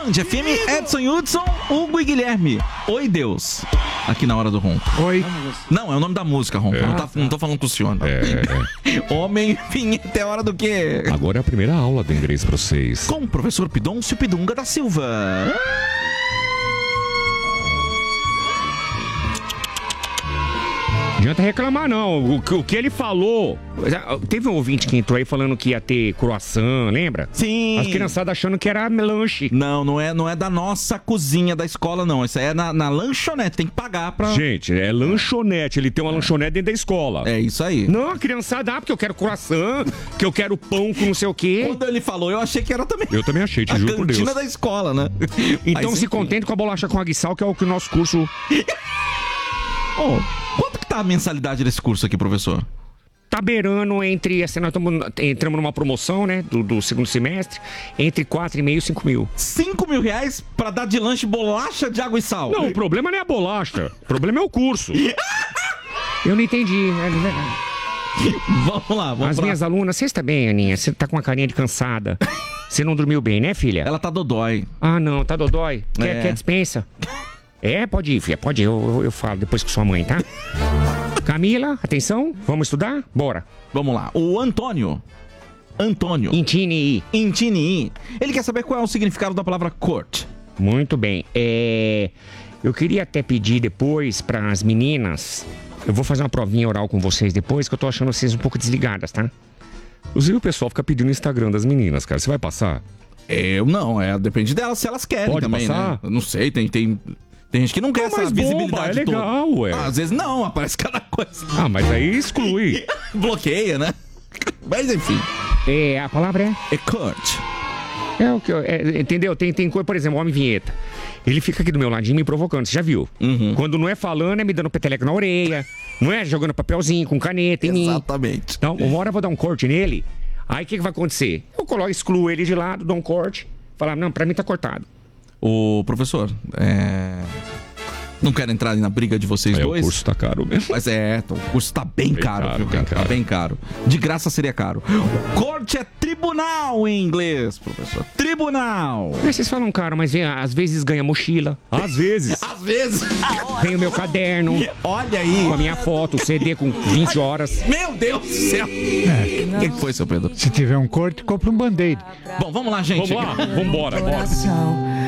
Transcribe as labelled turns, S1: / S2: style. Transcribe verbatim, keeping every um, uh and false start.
S1: Band F M, Edson Hudson, Hugo e Guilherme. Oi, Deus. Aqui na hora do ronco.
S2: Oi.
S1: Não, é o nome da música, ronco. É. Não, tá, não tô falando com o senhor, não.
S3: É, é.
S1: Homem, vinheta, é hora do quê?
S3: Agora é a primeira aula de inglês pra vocês.
S1: Com o professor Pidoncio Pidunga da Silva.
S2: Não adianta reclamar, não. O que, o que ele falou... Teve um ouvinte que entrou aí falando que ia ter croissant, lembra?
S1: Sim.
S2: As criançadas achando que era lanche.
S1: Não, não é, não é da nossa cozinha da escola, não. Isso aí é na, na lanchonete, tem que pagar pra...
S2: Gente, é lanchonete. Ele tem uma lanchonete dentro da escola.
S1: É isso aí.
S2: Não, a criançada, ah, porque eu quero croissant, que eu quero pão com não sei o quê.
S1: Quando ele falou, eu achei que era também...
S2: Eu também achei, te juro por Deus.
S1: A cantina da escola, né?
S2: Então
S1: Mas,
S2: se
S1: enfim.
S2: contente com a bolacha com água e sal, que é o que o nosso curso...
S1: Oh, quanto que tá a mensalidade desse curso aqui, professor?
S2: Tá beirando entre, assim, nós tamo, entramos numa promoção, né, do, do segundo semestre, entre quatro e meio e cinco mil.
S1: cinco mil reais pra dar de lanche bolacha de água e sal?
S2: Não, o problema não é a bolacha, o problema é o curso. Eu não entendi.
S1: Vamos lá, vamos
S2: As
S1: pra...
S2: minhas alunas, você está bem, Aninha? Você tá com uma carinha de cansada. Você não dormiu bem, né, filha?
S1: Ela tá dodói.
S2: Ah, não, tá dodói. Quer,
S1: É.
S2: quer dispensa? É, pode ir, filha, pode ir. Eu, eu, eu falo depois com sua mãe, tá? Camila, atenção, vamos estudar? Bora.
S1: Vamos lá, o Antônio. Antônio.
S2: Intini.
S1: Intini. Ele quer saber qual é o significado da palavra court.
S2: Muito bem. É... Eu queria até pedir depois para as meninas... Eu vou fazer uma provinha oral com vocês depois, que eu tô achando vocês um pouco desligadas, tá? Inclusive o pessoal fica pedindo o Instagram das meninas, cara. Você vai passar?
S1: Eu não, é, depende delas, se elas querem
S2: Pode
S1: também,
S2: passar?
S1: né? Eu não sei, tem... tem... Tem gente que não quer
S2: Não,
S1: essa
S2: mas bomba,
S1: visibilidade
S2: é legal,
S1: toda.
S2: ué.
S1: Ah, às vezes não, aparece cada coisa.
S2: Ah, mas aí exclui.
S1: Bloqueia, né? Mas enfim.
S2: É, a palavra é...
S1: É court.
S2: É o que eu... É, entendeu? Tem, tem coisa, por exemplo, o homem vinheta. Ele fica aqui do meu ladinho me provocando, você já viu?
S1: Uhum.
S2: Quando não é falando, é me dando peteleco na orelha. Não é jogando papelzinho com caneta em mim.
S1: Exatamente.
S2: Então, uma hora eu vou dar um corte nele. Aí o que, que vai acontecer? Eu coloco, excluo ele de lado, dou um corte. Falar, não, pra mim tá cortado.
S1: Ô, professor, é... não quero entrar na briga de vocês
S2: É,
S1: dois.
S2: o curso tá caro mesmo.
S1: Mas é, o curso tá bem,
S2: Bem
S1: caro,
S2: caro,
S1: viu,
S2: bem
S1: cara?
S2: caro.
S1: Tá bem caro. De graça seria caro. Corte é tribunal em inglês, professor. Tribunal.
S2: Aí vocês falam caro, mas vem, às vezes ganha mochila. Às vezes.
S1: Às vezes.
S2: Vem o meu caderno.
S1: Olha aí.
S2: Com a minha foto, o C D com vinte horas.
S1: Meu Deus do céu. O que, que foi, seu Pedro?
S4: Se tiver um corte, compra um band-aid.
S1: Bom, vamos lá, gente.
S2: Vamos lá, vambora, bora.